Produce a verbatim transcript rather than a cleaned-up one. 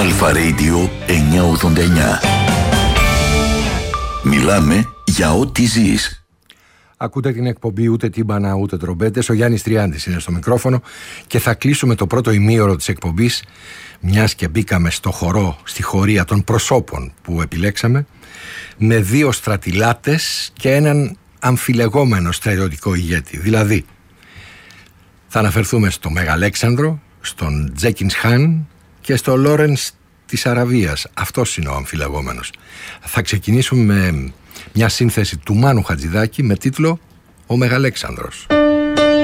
Αλφα Radio εννιακόσια ογδόντα εννιά. Μιλάμε για ό,τι ζεις. Ακούτε την εκπομπή ούτε τύμπανα ούτε τρομπέτες. Ο Γιάννης Τριάντης είναι στο μικρόφωνο και θα κλείσουμε το πρώτο ημίωρο της εκπομπής, μιας και μπήκαμε στο χορό, στη χωρία των προσώπων που επιλέξαμε, με δύο στρατιλάτες και έναν αμφιλεγόμενο στρατιωτικό ηγέτη. Δηλαδή θα αναφερθούμε στο Μεγαλέξανδρο, στον Τζέκινς Χάν και στο Λόρενς της Αραβίας. Αυτός είναι ο αμφιλεγόμενος. Θα ξεκινήσουμε με μια σύνθεση του Μάνου Χατζηδάκη με τίτλο «Ο Μεγαλέξανδρος».